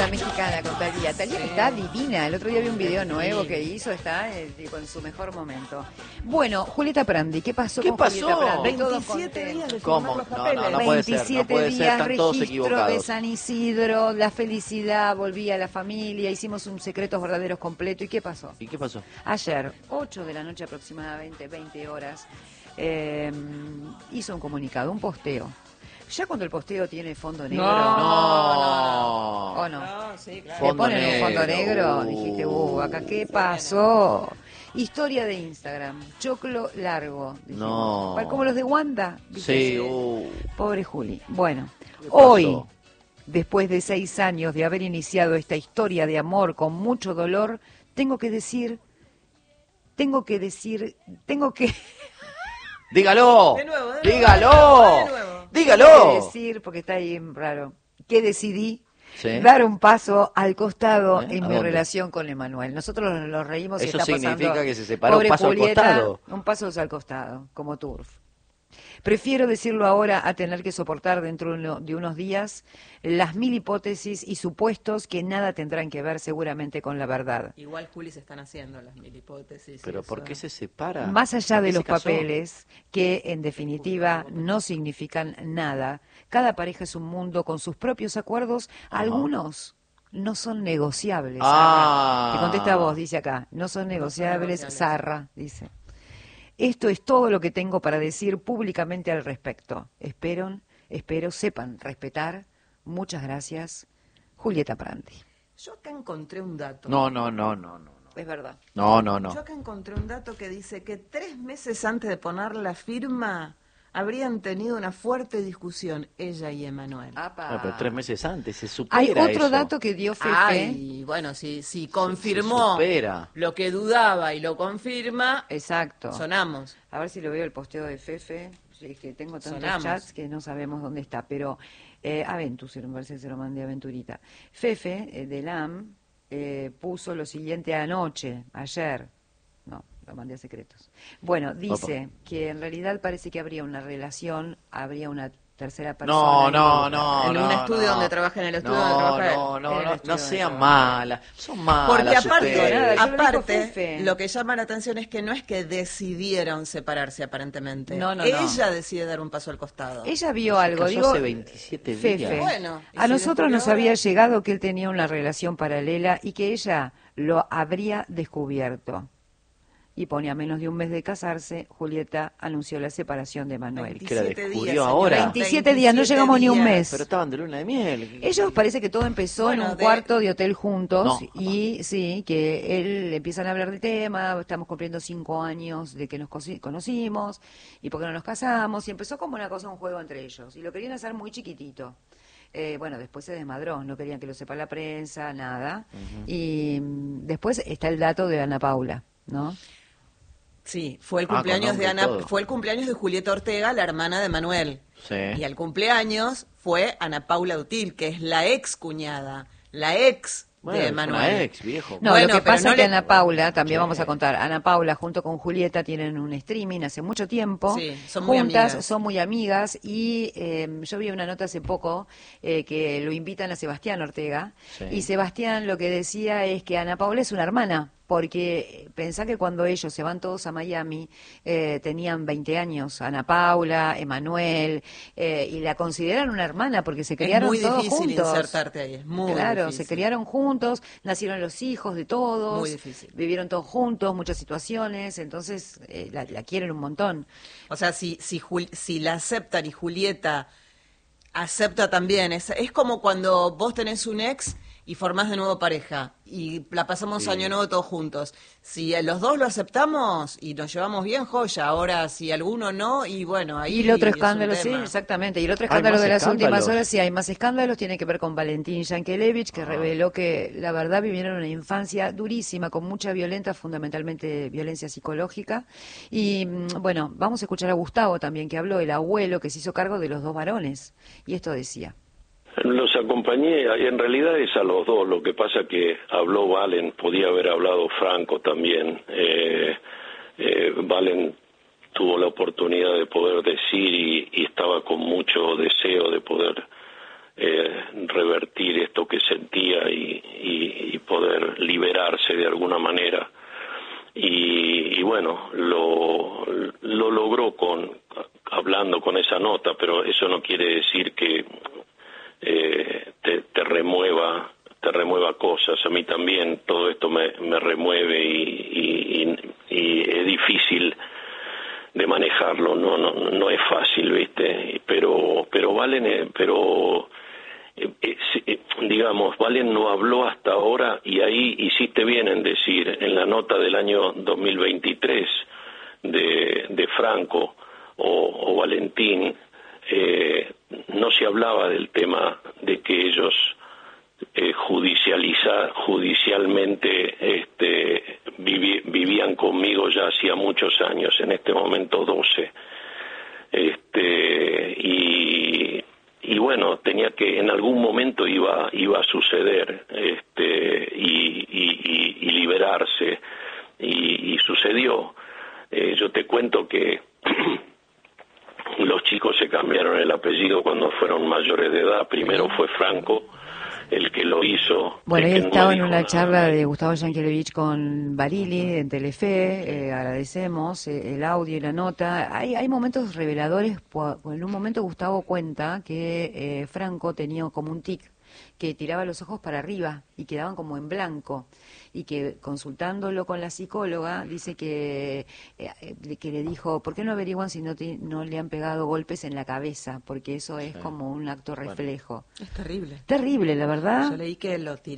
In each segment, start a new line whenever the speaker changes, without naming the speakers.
La mexicana con Thalía. Thalía que está divina. El otro día vi un video nuevo que hizo, está en su mejor momento. Bueno, Julieta Prandi, ¿qué pasó con Julieta Prandi?
27 días de
¿Cómo?
firmar los papeles.
No puede ser,
27
no puede ser,
días,
están todos
registro de
equivocados.
San Isidro, la felicidad, volvía a la familia, hicimos un Secretos Verdaderos completo. ¿Y qué pasó?
¿Y qué pasó?
Ayer, 8 de la noche aproximadamente, 20 horas, hizo un comunicado, un posteo. Ya cuando el posteo tiene fondo negro...
No.
¿O no?
No, sí, claro.
Te
Fondo
ponen un fondo
negro,
negro, dijiste, acá qué pasó. Historia de Instagram, choclo largo. Dijimos.
No.
Como los de Wanda. ¿viste?
Sí,
Pobre Juli. Bueno,
¿Qué pasó?
hoy, después de 6 años de haber iniciado esta historia de amor con mucho dolor, tengo que...
Dígalo.
De nuevo,
Dígalo.
de nuevo.
Dígalo.
Tengo que decir, porque está ahí raro, que decidí
Sí.
dar un paso al costado en
¿A
mi
dónde?
relación con Emanuel. Nosotros nos reímos y
Eso
está pasando.
significa que se separó,
Pobre
paso al
Julieta,
costado.
un paso al costado, como turf. Prefiero decirlo ahora a tener que soportar dentro de unos días las 1000 hipótesis y supuestos que nada tendrán que ver seguramente con la verdad.
Igual, Juli, se están haciendo las 1000 hipótesis.
Pero
eso.
¿por qué se separa?
Más allá
¿Por qué
de
se
los
casó?
papeles, que en definitiva no significan nada, cada pareja es un mundo con sus propios acuerdos, algunos no son negociables.
Ah.
Te contesta vos, dice acá, no son negociables,
negociables.
Zarra, dice. Esto es todo lo que tengo para decir públicamente al respecto. Espero sepan respetar. Muchas gracias, Julieta Prandi.
Yo acá encontré un dato.
No.
Es verdad.
No.
Yo acá encontré un dato que dice que 3 meses antes de poner la firma habrían tenido una fuerte discusión ella y Emanuel.
Apa.
Pero 3 meses antes se supera
Hay otro
eso.
dato que dio Fefe.
Ay, bueno, si confirmó
se supera.
lo que dudaba y lo confirma,
Exacto.
sonamos.
A ver si lo veo el posteo de Fefe. Es que tengo tantos
Sonamos.
chats que no sabemos dónde está. Pero Aventus, me parece que se lo mandé a Aventurita. Fefe, de LAM, puso lo siguiente ayer. No, lo mandé a secretos. Bueno, dice que en realidad parece que habría una relación, habría una tercera persona.
En un estudio donde trabaja, en el estudio donde trabaja él.
No sean malas, son malas.
Porque aparte,
ustedes.
nada, yo lo dijo
aparte
Fefe.
lo que llama la atención es que no es que decidieron separarse aparentemente.
No.
Ella decide dar un paso al costado.
Ella vio
Se
algo,
casó
digo,
hace 27
Fefe.
días.
Bueno, y
A
si
nosotros nos
descubrió
había
ahora-
llegado que él tenía una relación paralela y que ella lo habría descubierto. Y pone a menos de un mes de casarse, Julieta anunció la separación de Manuel.
Que la
27
descubrió
días,
ahora.
señora.
27 días, no llegamos ni un
días.
mes.
Pero estaban de luna de miel.
Ellos parece que todo empezó en
Bueno,
un cuarto de hotel juntos
No.
y sí, que él empiezan a hablar del tema, estamos cumpliendo 5 años de que nos conocimos y por qué no nos casamos y empezó como una cosa, un juego entre ellos y lo querían hacer muy chiquitito. Bueno, después se desmadró, no querían que lo sepa la prensa, nada. Y después está el dato de Ana Paula, ¿no?
Sí, fue el
Con
cumpleaños
nombre
de
y
Ana,
todo.
fue el cumpleaños de Julieta Ortega, la hermana de Manuel.
Sí.
Y al cumpleaños fue Ana Paula Util, que es la ex cuñada, la ex
Bueno,
de
es una
Manuel.
ex, viejo.
No,
Bueno,
lo que
pero
pasa
no
es que
le-
Ana Paula, también
Sí.
vamos a contar, Ana Paula junto con Julieta tienen un streaming hace mucho tiempo,
Sí, son muy
juntas,
amigas.
son muy amigas y yo vi una nota hace poco que lo invitan a Sebastián Ortega
Sí.
y Sebastián lo que decía es que Ana Paula es una hermana. Porque pensá que cuando ellos se van todos a Miami, tenían 20 años, Ana Paula, Emanuel, y la consideran una hermana porque se criaron
Es muy
todos
difícil
juntos.
insertarte ahí, es muy
Claro,
difícil.
se criaron juntos, nacieron los hijos de todos,
Muy difícil.
vivieron todos juntos, muchas situaciones, entonces la quieren un montón.
O sea, si la aceptan y Julieta acepta también, es como cuando vos tenés un ex y formás de nuevo pareja y la pasamos
Sí.
año nuevo todos juntos. Si los dos lo aceptamos y nos llevamos bien, joya. Ahora, si alguno no, y bueno, ahí
Y el otro
es un
escándalo, sí,
tema.
exactamente. Y el otro
Hay
escándalo
más
de las últimas
escándalos.
horas, sí, hay más escándalos, tiene que ver con Valentín Yankelevich, que reveló que la verdad vivieron una infancia durísima, con mucha violencia, fundamentalmente violencia psicológica. Y bueno, vamos a escuchar a Gustavo también, que habló, el abuelo que se hizo cargo de los 2 varones. Y esto decía.
Los acompañé, en realidad es a los dos, lo que pasa que habló Valen, podía haber hablado Franco también. Valen tuvo la oportunidad de poder decir y estaba con mucho deseo de poder revertir esto que sentía y poder liberarse de alguna manera. Y bueno, lo logró hablando con esa nota, pero eso no quiere decir que te remueva cosas. A mí también todo esto me remueve y es difícil de manejarlo, no es fácil, ¿viste? Pero Valen, digamos, Valen no habló hasta ahora, y ahí hiciste bien en decir, en la nota del año 2023 de Franco o Valentín, no se hablaba del tema de que ellos judicialmente vivían conmigo ya hacía muchos años, en este momento 12, y bueno, tenía que, en algún momento iba a suceder, y liberarse, y sucedió. Yo te cuento que los chicos se cambiaron el apellido cuando fueron mayores de edad. Primero fue Franco el que lo hizo.
Bueno, he estado en una
nada.
charla de Gustavo Yankelevich con Barili en Telefe, agradecemos el audio y la nota. Hay momentos reveladores, en un momento Gustavo cuenta que Franco tenía como un tic, que tiraba los ojos para arriba y quedaban como en blanco, y que consultándolo con la psicóloga dice que le dijo, ¿por qué no averiguan si no le han pegado golpes en la cabeza? Porque eso es como un acto reflejo.
Es terrible.
Terrible, la verdad.
Yo leí que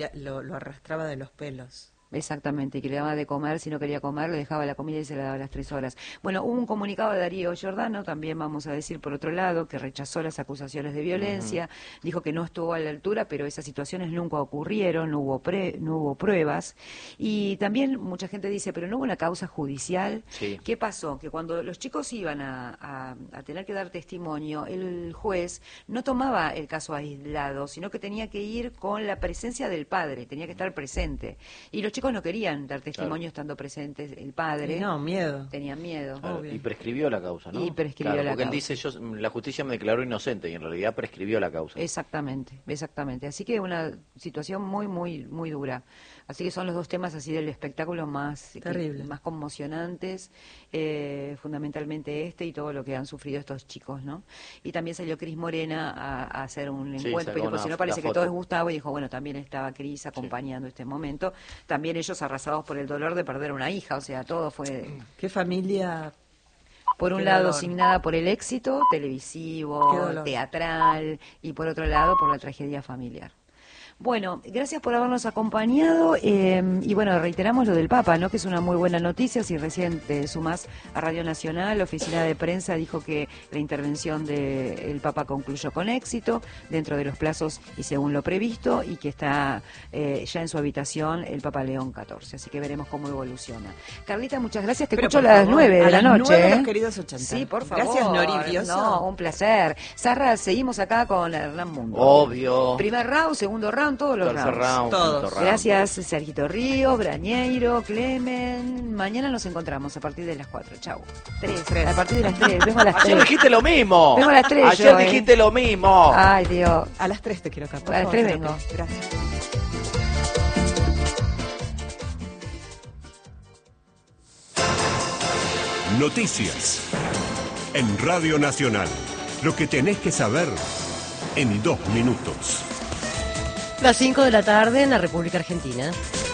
lo arrastraba de los pelos.
Exactamente, y que le daba de comer, si no quería comer, le dejaba la comida y se la daba a las 3 horas. Bueno, hubo un comunicado de Darío Giordano, también vamos a decir por otro lado, que rechazó las acusaciones de violencia, dijo que no estuvo a la altura, pero esas situaciones nunca ocurrieron, no hubo pruebas, y también mucha gente dice, pero no hubo una causa judicial.
Sí.
¿Qué pasó? Que cuando los chicos iban a tener que dar testimonio, el juez no tomaba el caso aislado, sino que tenía que ir con la presencia del padre, tenía que estar presente, y los chicos no querían dar testimonio estando presentes el padre.
No, miedo.
Tenían miedo.
Claro, y prescribió la causa, ¿no?
Y prescribió
Claro,
la
porque él
causa.
dice, la justicia me declaró inocente, y en realidad prescribió la causa.
Exactamente. Así que una situación muy, muy, muy dura. Así que son los dos temas así del espectáculo más
Terrible.
conmocionantes, fundamentalmente este y todo lo que han sufrido estos chicos, ¿no? Y también salió Cris Morena a hacer un
Sí,
encuentro,
sacó
pero si
una
no parece que
foto.
todo es Gustavo, y dijo, bueno, también estaba Cris acompañando este momento. También ellos arrasados por el dolor de perder una hija, o sea, todo fue...
Qué familia.
Por un
Qué
lado,
dolor.
signada por el éxito
Qué
televisivo,
dolor.
teatral, y por otro lado, por la tragedia familiar. Bueno, gracias por habernos acompañado, y bueno, reiteramos lo del Papa, ¿no? Que es una muy buena noticia. Si recién te sumás a Radio Nacional, la oficina de prensa dijo que la intervención del Papa concluyó con éxito, dentro de los plazos y según lo previsto, y que está ya en su habitación el Papa León XIV, así que veremos cómo evoluciona. Carlita, muchas gracias, te
Pero,
escucho a
por
las
favor,
9 de
a
la
las
noche.
9, los queridos 80.
Sí, por favor.
Gracias, Nori Brioso.
No, un placer. Sarra, seguimos acá con Hernán Mundo.
Obvio.
Primer round, segundo round, todos los
Tercer
rounds.
round,
Todos.
quinto round.
Gracias, Sergito Ríos, Brañeiro, Clemen. Mañana nos encontramos a partir de las 4. Chau. 3. A partir de las 3. Vengo a las
Ayer
3.
dijiste lo mismo.
Vengo a las 3
Ayer
yo,
dijiste lo mismo.
Ay, Dios.
A las 3 te quiero acá. por
A las
favor,
3
te lo
vengo.
pido.
Gracias.
Noticias. En Radio Nacional. Lo que tenés que saber en 2 minutos.
Las 5 de la tarde en la República Argentina.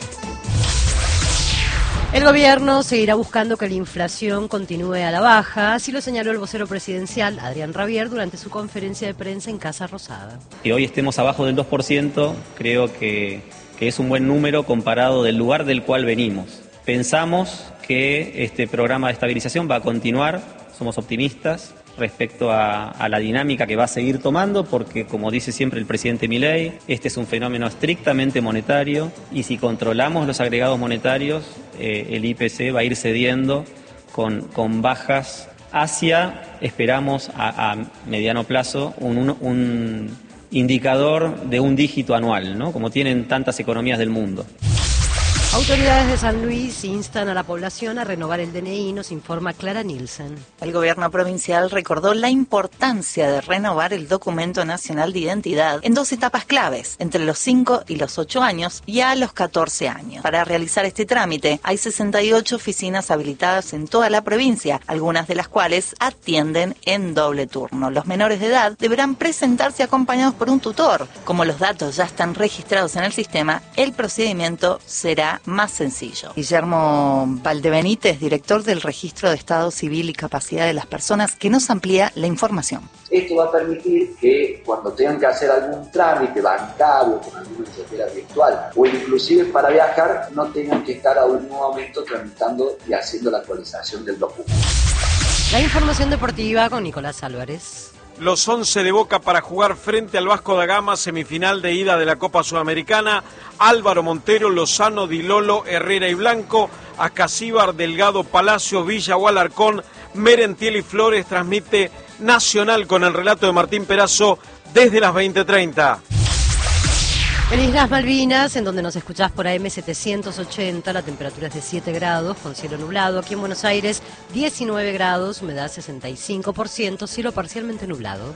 El gobierno seguirá buscando que la inflación continúe a la baja, así lo señaló el vocero presidencial, Adrián Rabier, durante su conferencia de prensa en Casa Rosada.
Que hoy estemos abajo del 2%, creo que es un buen número comparado del lugar del cual venimos. Pensamos que este programa de estabilización va a continuar, somos optimistas respecto a la dinámica que va a seguir tomando, porque como dice siempre el presidente Milei, este es un fenómeno estrictamente monetario, y si controlamos los agregados monetarios, el IPC va a ir cediendo con bajas hacia, esperamos a mediano plazo, un indicador de un dígito anual, ¿no? Como tienen tantas economías del mundo.
Autoridades de San Luis instan a la población a renovar el DNI, nos informa Clara Nielsen.
El gobierno provincial recordó la importancia de renovar el documento nacional de identidad en 2 etapas claves, entre los 5 y los 8 años y a los 14 años. Para realizar este trámite hay 68 oficinas habilitadas en toda la provincia, algunas de las cuales atienden en doble turno. Los menores de edad deberán presentarse acompañados por un tutor. Como los datos ya están registrados en el sistema, el procedimiento será más sencillo. Guillermo Valdebenítez, director del Registro de Estado Civil y Capacidad de las Personas, que nos amplía la información.
Esto va a permitir que cuando tengan que hacer algún trámite bancario con alguna billetera virtual o inclusive para viajar, no tengan que estar a un momento tramitando y haciendo la actualización del documento.
La información deportiva con Nicolás Álvarez.
Los 11 de Boca para jugar frente al Vasco da Gama, semifinal de ida de la Copa Sudamericana. Álvaro Montero, Lozano, Di Lolo, Herrera y Blanco, Acasíbar, Delgado, Palacio, Villa o Alarcón, Merentiel y Flores. Transmite Nacional con el relato de Martín Perazo desde las 20:30.
En Islas Malvinas, en donde nos escuchás por AM 780, la temperatura es de 7 grados, con cielo nublado. Aquí en Buenos Aires, 19 grados, humedad 65%, cielo parcialmente nublado.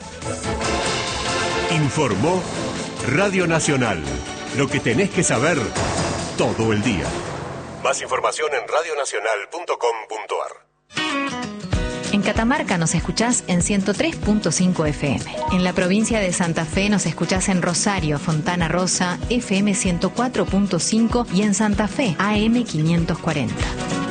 Informó Radio Nacional. Lo que tenés que saber todo el día. Más información en radionacional.com.ar.
En Catamarca nos escuchás en 103.5 FM. En la provincia de Santa Fe nos escuchás en Rosario, Fontana Rosa, FM 104.5 y en Santa Fe, AM 540.